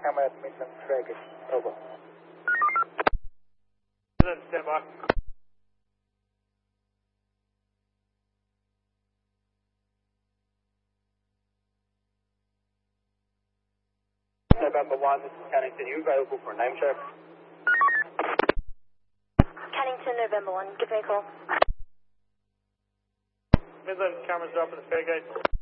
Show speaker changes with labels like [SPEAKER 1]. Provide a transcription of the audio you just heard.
[SPEAKER 1] camera at Midland Frigate. Over.
[SPEAKER 2] Midland, stand by.
[SPEAKER 1] November 1, this is Cannington. You available for a name check?
[SPEAKER 3] Cannington, November 1. Give me a call.
[SPEAKER 2] Midland, cameras dropping the fare gate.